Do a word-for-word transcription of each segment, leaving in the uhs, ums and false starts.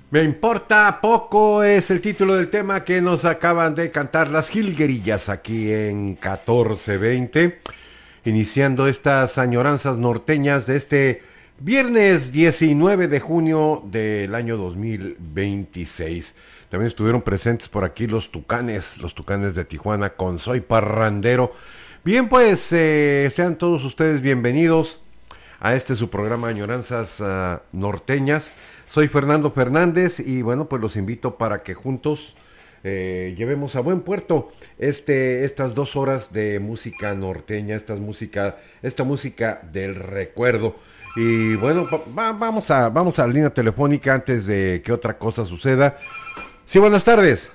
Me importa poco es el título del tema que nos acaban de cantar las Jilguerillas aquí en catorce veinte, iniciando estas añoranzas norteñas de este viernes diecinueve de junio del año dos mil veintiséis. También estuvieron presentes por aquí los Tucanes, los Tucanes de Tijuana con Soy Parrandero. Bien, pues eh, sean todos ustedes bienvenidos a este su programa Añoranzas uh, Norteñas. Soy Fernando Fernández y bueno, pues los invito para que juntos eh, llevemos a buen puerto este, estas dos horas de música norteña, esta música, esta música del recuerdo. Y bueno, va, vamos, a, vamos a la línea telefónica antes de que otra cosa suceda. Sí, buenas tardes.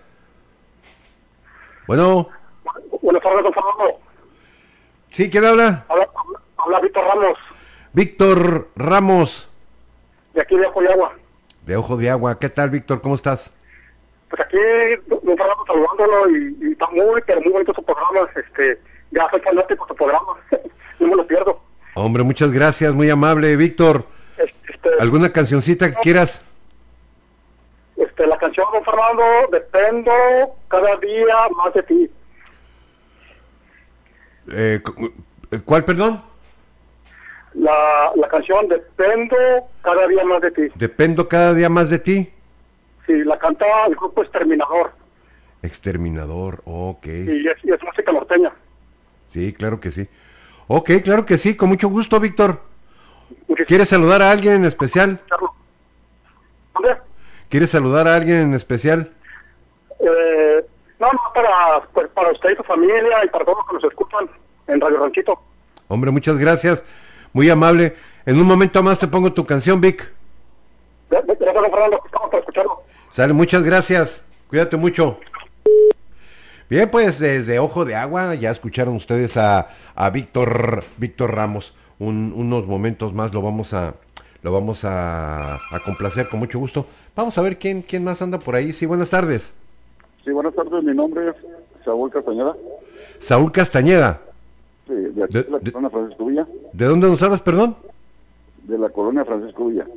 Bueno. Buenas tardes, don Fernando. Sí, ¿quién habla? Habla, habla Víctor Ramos. Víctor Ramos. De aquí de Ojo de Agua. De Ojo de Agua. ¿Qué tal, Víctor? ¿Cómo estás? Pues aquí, don Fernando, saludándolo y, y está muy, pero muy bonito su programa. Este, ya soy fanático de tu programa. No me lo pierdo. Hombre, muchas gracias, muy amable, Víctor. Este, ¿Alguna cancioncita que quieras? Este, la canción, don Fernando, Dependo cada día más de ti. Eh, ¿Cuál, perdón? La, la canción Dependo cada día más de ti. Dependo cada día más de ti. Sí, la canta el grupo Exterminador. Exterminador, ok. Y es, y es música norteña. Sí, claro que sí. Ok, claro que sí, con mucho gusto, Víctor. Muchísimas ¿Quieres saludar a alguien en especial? ¿Dónde? ¿Quieres saludar a alguien en especial? Eh, no, no, para, pues, para usted y su familia y para todos los que nos escuchan en Radio Ranchito. Hombre, muchas gracias. Muy amable. En un momento más te pongo tu canción, Vic. Gracias, don Fernando, estamos para escucharlo. Sale, muchas gracias. Cuídate mucho. Bien, pues desde Ojo de Agua ya escucharon ustedes a, a Víctor Víctor Ramos. Un, unos momentos más lo vamos a lo vamos a, a complacer con mucho gusto. Vamos a ver quién quién más anda por ahí. Sí, buenas tardes. Sí, buenas tardes. Mi nombre es Saúl Castañeda. Saúl Castañeda. Sí, de aquí de, de la de, colonia Francisco Villa. ¿De dónde nos hablas, perdón? De la colonia Francisco Villa.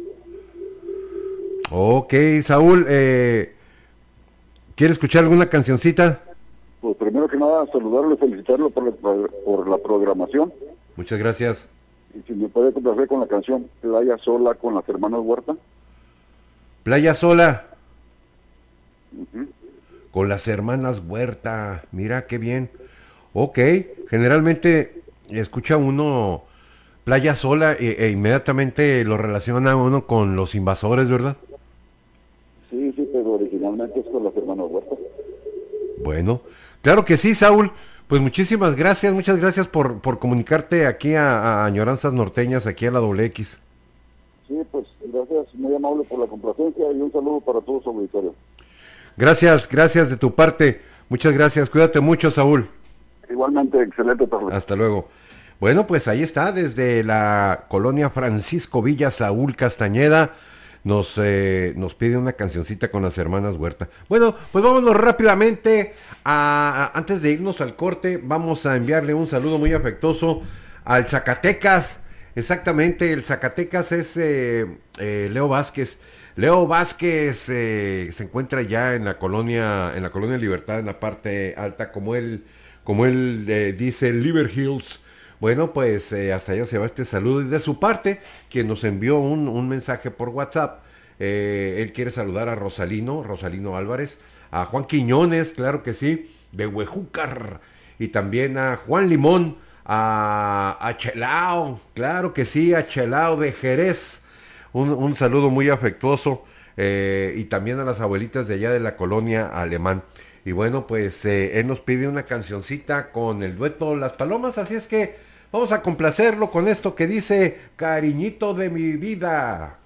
Ok, Saúl, eh, ¿quiere escuchar alguna cancioncita? Pues primero que nada, saludarlo y felicitarlo por la, por la programación. Muchas gracias. Y si me puede complacer con la canción Playa Sola con las hermanas Huerta. Playa Sola. Uh-huh. Con las hermanas Huerta. Mira, qué bien. Ok, generalmente escucha uno Playa Sola e, e inmediatamente lo relaciona uno con los Invasores, ¿verdad? Sí, sí, pero originalmente es con las hermanas Huerta. Bueno, claro que sí, Saúl. Pues muchísimas gracias, muchas gracias por, por comunicarte aquí a, a Añoranzas Norteñas, aquí a la doble X. Sí, pues gracias, muy amable por la complacencia y un saludo para todo su auditorio. Gracias, gracias de tu parte. Muchas gracias, cuídate mucho, Saúl. Igualmente, excelente tarde. Hasta luego. Bueno, pues ahí está, desde la colonia Francisco Villa, Saúl Castañeda. Nos, eh, nos pide una cancioncita con las hermanas Huerta. Bueno, pues vámonos rápidamente. A, a, antes de irnos al corte, vamos a enviarle un saludo muy afectuoso al Zacatecas. Exactamente, el Zacatecas es eh, eh, Leo Vázquez. Leo Vázquez eh, se encuentra ya en la colonia, en la colonia Libertad, en la parte alta, como él, como él eh, dice, Liver Hills. Bueno, pues eh, hasta allá se va este saludo. Y de su parte, quien nos envió un, un mensaje por WhatsApp, eh, él quiere saludar a Rosalino, Rosalino Álvarez, a Juan Quiñones, claro que sí, de Huejúcar, y también a Juan Limón, a, a Chelao, claro que sí, a Chelao de Jerez. Un, un saludo muy afectuoso, eh, y también a las abuelitas de allá de la colonia Alemán. Y bueno, pues eh, él nos pide una cancioncita con el dueto Las Palomas, así es que vamos a complacerlo con esto que dice Cariñito de mi vida.